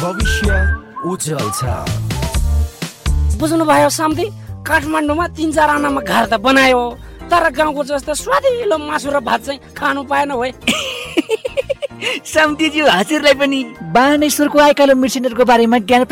भविष्य उज्जवल छ। बुझ्नुभयो सामदी, काठमाडौँमा 3-4 आनामा घर त बनायो, तर गाउँको जस्तो स्वादिलो मासु र भात चाहिँ खानु पाएन हो। सम्झिज्यू हजुरलाई पनि बानेश्वरको आइकालो मिड सेन्टरको बारेमा ज्ञान